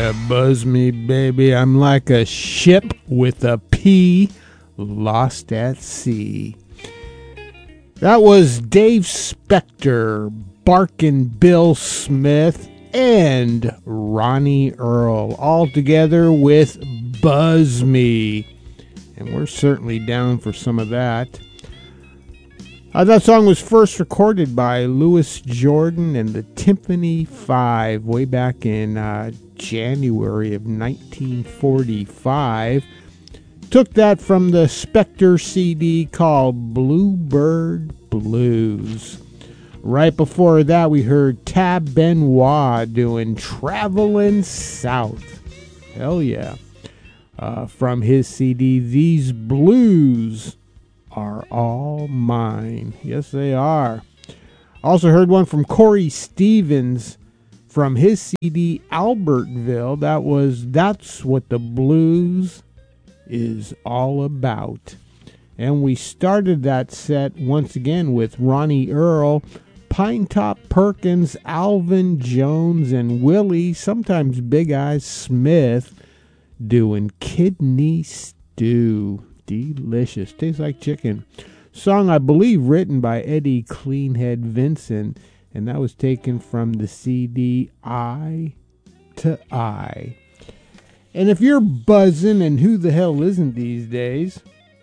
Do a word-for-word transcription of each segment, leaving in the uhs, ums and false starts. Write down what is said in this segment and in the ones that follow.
Yeah, buzz me, baby. I'm like a ship with a P lost at sea. That was Dave Spector, Barkin' Bill Smith, and Ronnie Earl, all together with Buzz Me. And we're certainly down for some of that. Uh, that song was first recorded by Louis Jordan and the Timpani Five way back in uh, January of nineteen forty-five. Took that from the Spector C D called Bluebird Blues. Right before that, we heard Tab Benoit doing Travelin' South. Hell yeah. Uh, from his C D, These Blues Are All Mine. Yes, they are. Also heard one from Corey Stevens from his C D, Albertville. That was That's What the Blues Is All About. And we started that set once again with Ronnie Earl, Pinetop Perkins, Alvin Jones, and Willie, sometimes Big Eyes Smith, doing Kidney Stew. Delicious. Tastes like chicken. Song, I believe, written by Eddie Cleanhead Vincent, and that was taken from the C D Eye to Eye. And if you're buzzing, and who the hell isn't these days,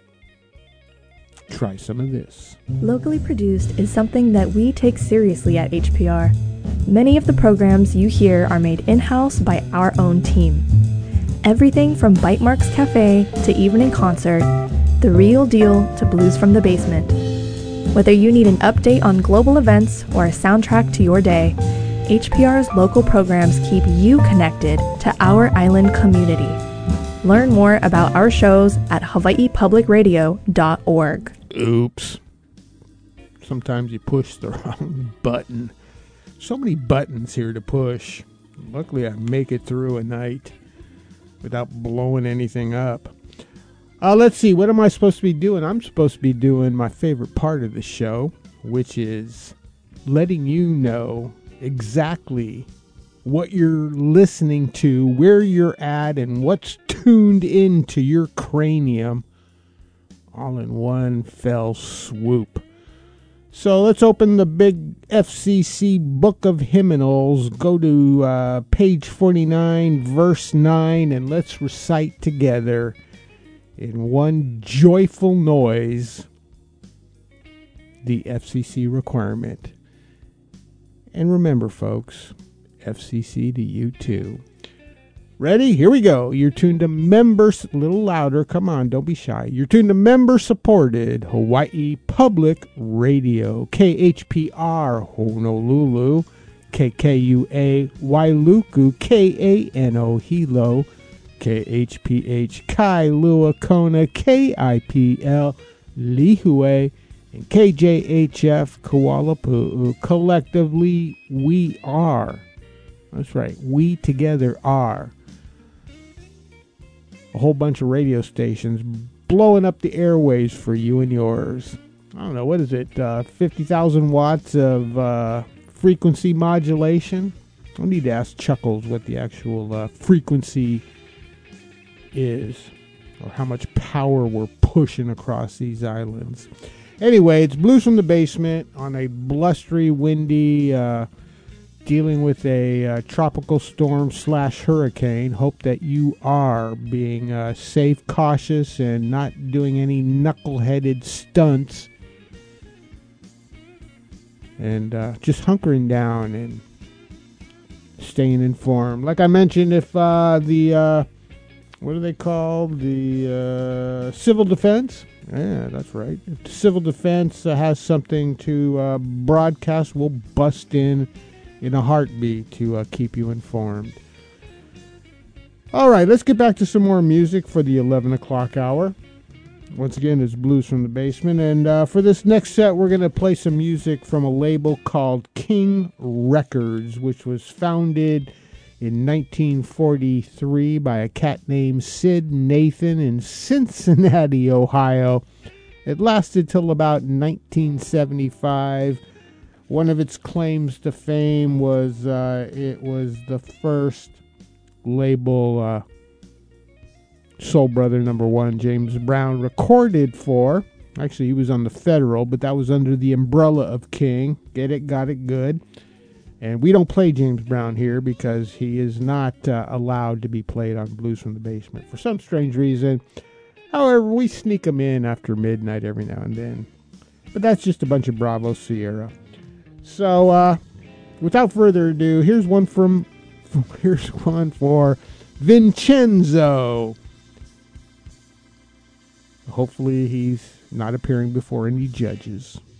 try some of this. Locally produced is something that we take seriously at H P R. Many of the programs you hear are made in-house by our own team. Everything from Bite Marks Cafe to Evening Concert, The Real Deal to Blues from the Basement. Whether you need an update on global events or a soundtrack to your day, H P R's local programs keep you connected to our island community. Learn more about our shows at hawaii public radio dot org. Oops. Sometimes you push the wrong button. So many buttons here to push. Luckily, I make it through a night without blowing anything up. Uh, let's see, what am I supposed to be doing? I'm supposed to be doing my favorite part of the show, which is letting you know exactly what you're listening to, where you're at, and what's tuned into your cranium all in one fell swoop. So let's open the big F C C Book of Hymnals, go to uh, page forty-nine, verse nine, and let's recite together in one joyful noise the F C C requirement. And remember, folks, F C C to you too. Ready? Here we go. You're tuned to members, a little louder. Come on, don't be shy. You're tuned to member-supported Hawaii Public Radio, K H P R Honolulu, K K U A Wailuku, K A N O Hilo, K H P H Kailua Kona, K I P L Lihue, and K J H F Kuala Pu'u. Collectively, we are. That's right. We together are a whole bunch of radio stations blowing up the airways for you and yours. I don't know, what is it? Uh, fifty thousand watts of uh, frequency modulation? I need to ask Chuckles what the actual uh, frequency is, or how much power we're pushing across these islands. Anyway, it's Blues from the Basement on a blustery, windy, uh, dealing with a uh, tropical storm slash hurricane. Hope that you are being uh, safe, cautious, and not doing any knuckle-headed stunts. And uh, just hunkering down and staying informed. Like I mentioned, if uh, the, uh, what do they call, the uh, civil defense? Yeah, that's right. If the civil defense uh, has something to uh, broadcast, we'll bust in in a heartbeat to uh, keep you informed. All right, let's get back to some more music for the eleven o'clock hour. Once again, it's Blues from the Basement. And uh, for this next set, we're going to play some music from a label called King Records, which was founded in nineteen forty-three by a cat named Sid Nathan in Cincinnati, Ohio. It lasted till about nineteen seventy-five. One of its claims to fame was uh, it was the first label uh, Soul Brother number one, James Brown, recorded for. Actually, he was on the Federal, but that was under the umbrella of King. Get it? Got it? Good. And we don't play James Brown here because he is not uh, allowed to be played on Blues from the Basement for some strange reason. However, we sneak him in after midnight every now and then. But that's just a bunch of Bravo Sierra. So, uh, without further ado, here's one from, here's one for Vincenzo. Hopefully he's not appearing before any judges.